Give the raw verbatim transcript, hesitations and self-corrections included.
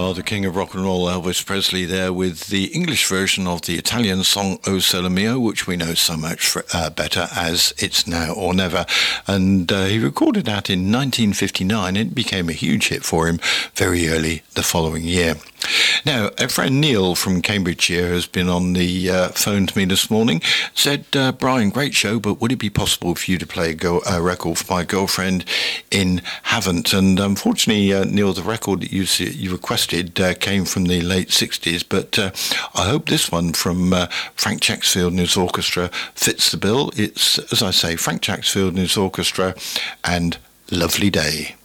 Well, the king of rock and roll, Elvis Presley, there with the English version of the Italian song O Sole Mio, which we know so much for, uh, better as It's Now or Never. And uh, he recorded that in nineteen fifty-nine. It became a huge hit for him very early the following year. Now, a friend Neil from Cambridgeshire has been on the uh, phone to me this morning, said, uh, Brian, great show, but would it be possible for you to play a, go- a record for my girlfriend in Havant? And unfortunately, uh, Neil, the record that you, you requested uh, came from the late sixties, but uh, I hope this one from uh, Frank Chacksfield and his orchestra fits the bill. It's, as I say, Frank Chacksfield and his orchestra and Lovely Day.